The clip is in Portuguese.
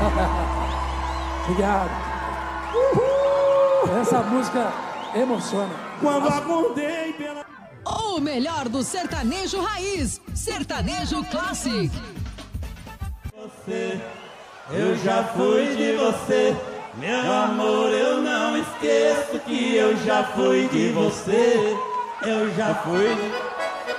Obrigado. Uhul. Essa música emociona. Quando acordei pela... O melhor do sertanejo raiz, sertanejo classic. Você, eu já fui de você, meu amor, eu não esqueço que eu já fui de você, eu já fui de...